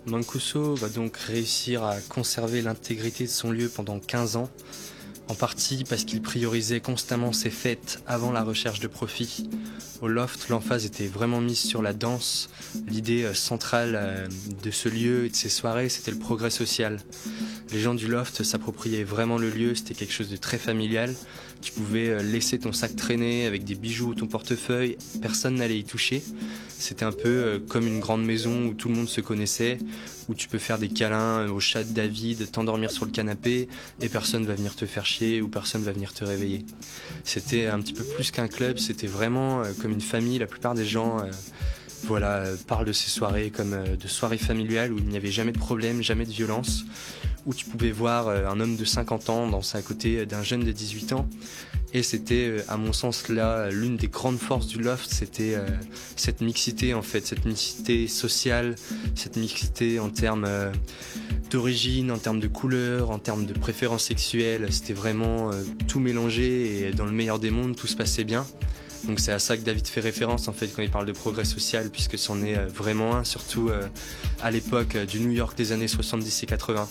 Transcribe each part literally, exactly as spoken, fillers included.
Mancuso va donc réussir à conserver l'intégrité de son lieu pendant quinze ans, en partie parce qu'il priorisait constamment ses fêtes avant la recherche de profit. Au Loft, l'emphase était vraiment mise sur la danse. L'idée centrale de ce lieu et de ces soirées, c'était le progrès social. Les gens du Loft s'appropriaient vraiment le lieu, c'était quelque chose de très familial. Tu pouvais laisser ton sac traîner avec des bijoux ou ton portefeuille, personne n'allait y toucher. C'était un peu comme une grande maison où tout le monde se connaissait, où tu peux faire des câlins au chat de David, t'endormir sur le canapé et personne va venir te faire chier ou personne va venir te réveiller. C'était un petit peu plus qu'un club, c'était vraiment comme une famille. La plupart des gens euh, voilà, parlent de ces soirées comme euh, de soirées familiales où il n'y avait jamais de problème, jamais de violence, où tu pouvais voir euh, un homme de cinquante ans danser à côté d'un jeune de dix-huit ans. Et c'était, à mon sens, là, l'une des grandes forces du Loft, c'était euh, cette mixité, en fait, cette mixité sociale, cette mixité en termes euh, d'origine, en termes de couleur, en termes de préférences sexuelles. C'était vraiment euh, tout mélangé et dans le meilleur des mondes, tout se passait bien. Donc c'est à ça que David fait référence, en fait, quand il parle de progrès social, puisque c'en est euh, vraiment un, surtout euh, à l'époque du New York des années soixante-dix et quatre-vingts.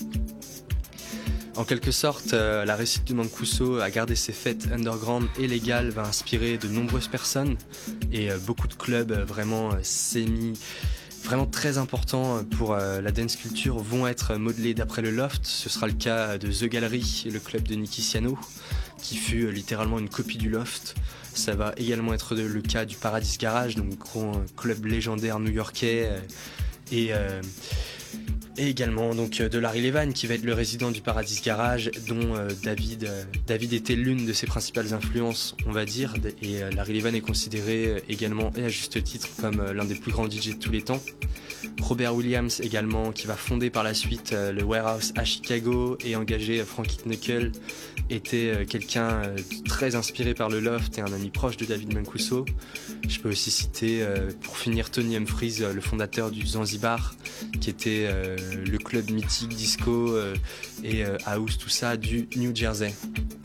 En quelque sorte, euh, la réussite de Mancuso à garder ses fêtes underground et légales va inspirer de nombreuses personnes et euh, beaucoup de clubs euh, vraiment euh, semi, vraiment très importants pour euh, la dance culture vont être modelés d'après le Loft. Ce sera le cas de The Gallery, le club de Nicky Siano, qui fut euh, littéralement une copie du Loft. Ça va également être de, le cas du Paradise Garage, donc grand club légendaire new-yorkais euh, et euh, Et également donc de Larry Levan qui va être le résident du Paradise Garage dont euh, David, euh, David était l'une de ses principales influences, on va dire. Et euh, Larry Levan est considéré euh, également, et à juste titre, comme euh, l'un des plus grands D J de tous les temps. Robert Williams également, qui va fonder par la suite euh, le Warehouse à Chicago et engager euh, Frankie Knuckle, était euh, quelqu'un euh, très inspiré par le Loft et un ami proche de David Mancuso. Je peux aussi citer, euh, pour finir, Tony Humphries, euh, le fondateur du Zanzibar, qui était euh, le club mythique disco euh, et euh, house, tout ça, du New Jersey.